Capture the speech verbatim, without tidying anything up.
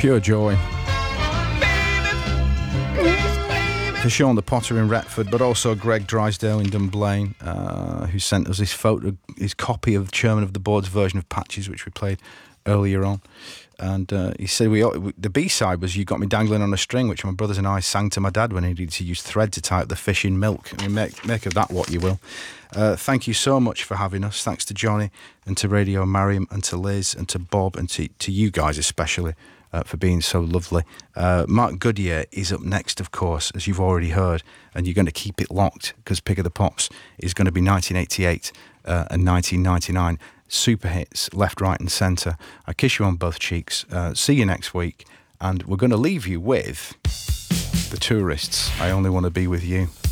Pure joy. For Sean the Potter in Retford, but also Greg Drysdale in Dunblane, uh, who sent us his photo, his copy of the Chairman of the Board's version of Patches, which we played earlier on. And uh, he said we the B-side was You Got Me Dangling on a String, which my brothers and I sang to my dad when he needed to use thread to tie up the fish in milk. I mean, make, make of that what you will. Uh, thank you so much for having us. Thanks to Johnny and to Radio Mariam and to Liz and to Bob and to, to you guys especially. Uh, for being so lovely. Uh, Mark Goodyear is up next, of course, as you've already heard, and you're going to keep it locked because Pick of the Pops is going to be nineteen eighty-eight uh, and nineteen ninety-nine. Super hits, left, right and centre. I kiss you on both cheeks. Uh, see you next week, and we're going to leave you with The Tourists, I Only Want to Be With You.